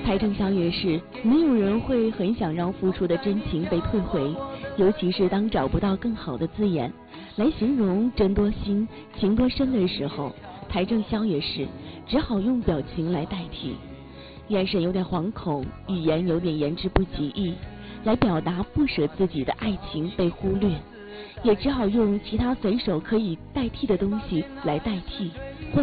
台正宵也是，没有人会很想让付出的真情被退回，尤其是当找不到更好的字眼来形容真多心、情多深的时候，台正宵也是只好用表情来代替，眼神有点惶恐，语言有点言之不及义，来表达不舍自己的爱情被忽略，也只好用其他随手可以代替的东西来代替，换